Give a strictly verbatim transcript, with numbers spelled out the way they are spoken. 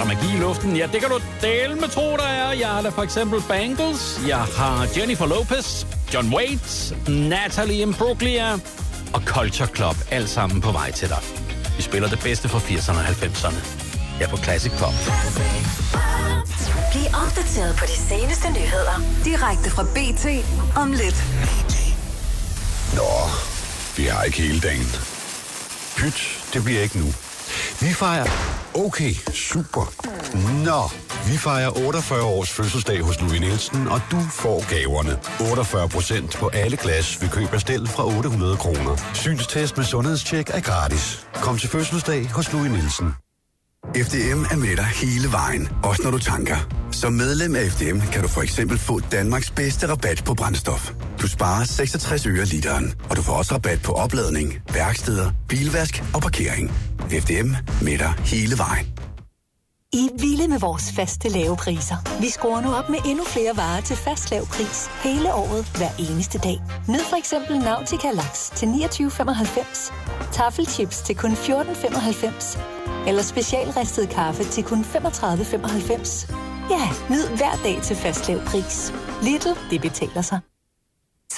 der magi i luften? Ja, det kan du dele med tro, der er. Jeg har da for eksempel Bangles. Jeg har Jennifer Lopez, John Waits, Natalie Imbruglia og Culture Club. Alt sammen på vej til dig. Vi spiller det bedste fra firserne og halvfemserne. Her på Classic Pop. Bliv opdateret på de seneste nyheder. Direkte fra B T om lidt. Nå, vi har ikke hele dagen. Pyt, det bliver ikke nu. Vi fejrer... Okay, super. Nå, vi fejrer otteogfyrre års fødselsdag hos Louis Nielsen, og du får gaverne. otteogfyrre procent på alle glas ved køb af stel fra otte hundrede kroner. Synstest med sundhedstjek er gratis. Kom til fødselsdag hos Louis Nielsen. F D M er med dig hele vejen, også når du tanker. Som medlem af F D M kan du for eksempel få Danmarks bedste rabat på brændstof. Du sparer seksogtres øre literen, og du får også rabat på opladning, værksteder, bilvask og parkering. F D M med dig hele vejen. I er vilde med vores faste lave priser. Vi skruer nu op med endnu flere varer til fast lav pris hele året, hver eneste dag. Nyd for eksempel Nautica Laks til niogtyve femoghalvfems, Taffelchips til kun fjorten femoghalvfems, eller specialristet kaffe til kun femogtredive femoghalvfems. Ja, nyd hver dag til fast lav pris. Lidl, det betaler sig.